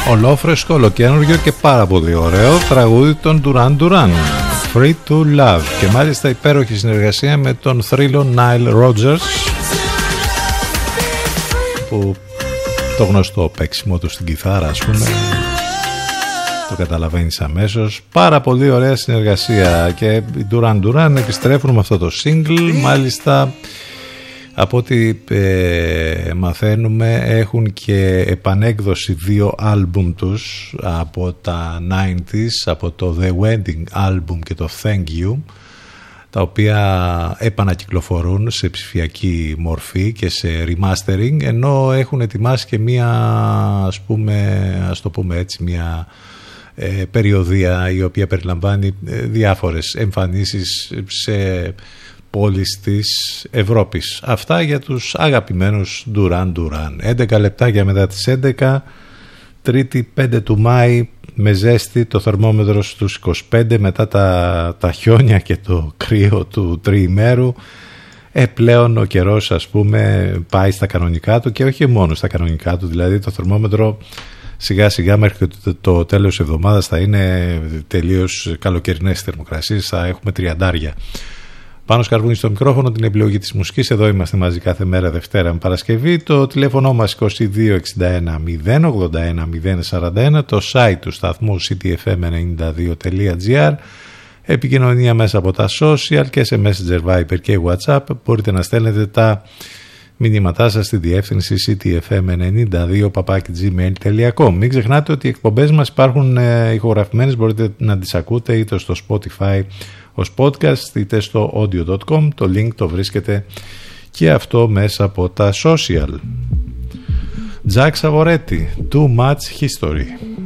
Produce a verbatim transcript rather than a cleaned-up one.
Ολόφρεσκο, ολοκένουργιο και πάρα πολύ ωραίο τραγούδι των Duran Duran, Free to Love, και μάλιστα υπέροχη συνεργασία με τον θρύλο Nile Rodgers, που το γνωστό παίξιμο του στην κιθάρα, ας πούμε, το καταλαβαίνεις αμέσως. Πάρα πολύ ωραία συνεργασία, και οι Duran Duran επιστρέφουν με αυτό το single. Μάλιστα, από ό,τι ε, μαθαίνουμε, έχουν και επανέκδοση δύο άλμπουμ τους από τα ενενήντα, από το The Wedding Album και το Thank You, τα οποία επανακυκλοφορούν σε ψηφιακή μορφή και σε remastering, ενώ έχουν ετοιμάσει και μία, ας πούμε, ας το πούμε έτσι, μία ε, περιοδία η οποία περιλαμβάνει ε, διάφορες εμφανίσεις σε πόλεις της Ευρώπης. Αυτά για τους αγαπημένους Duran Duran. έντεκα λεπτάκια μετά τις έντεκα, Τρίτη πέντε του Μάη, με ζέστη, το θερμόμετρο στους είκοσι πέντε, μετά τα, τα χιόνια και το κρύο του τριημέρου. Ε, πλέον ο καιρός, ας πούμε, πάει στα κανονικά του, και όχι μόνο στα κανονικά του, δηλαδή το θερμόμετρο σιγά σιγά μέχρι το, το τέλος της εβδομάδας θα είναι τελείως καλοκαιρινές θερμοκρασίες, θα έχουμε τριαντάρια. Πάνω Σκαρβούνι στο μικρόφωνο, την επιλογή της μουσικής. Εδώ είμαστε μαζί κάθε μέρα, Δευτέρα με Παρασκευή. Το τηλέφωνο μας είκοσι δύο εξήντα ένα μηδέν ογδόντα ένα μηδέν σαράντα ένα. Το site του σταθμού σι τι εφ εμ ενενήντα δύο τελεία τζι άρ. Επικοινωνία μέσα από τα social και σε Messenger, Viber και WhatsApp. Μπορείτε να στέλνετε τα μηνύματά σας στη διεύθυνση σι τι εφ εμ ενενήντα δύο παπάκι τζι μέιλ τελεία κομ. Μην ξεχνάτε ότι οι εκπομπές μας υπάρχουν ε, ηχογραφημένες. Μπορείτε να τις ακούτε είτε στο Spotify ως podcast είτε στο audio τελεία com. Το link το βρίσκεται και αυτό μέσα από τα social. Jack Savoretti, Too Much History.